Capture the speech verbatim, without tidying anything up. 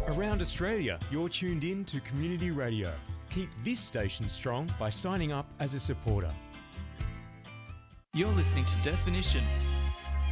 Around Australia, you're tuned in to Community Radio. Keep this station strong by signing up as a supporter. You're listening to Definition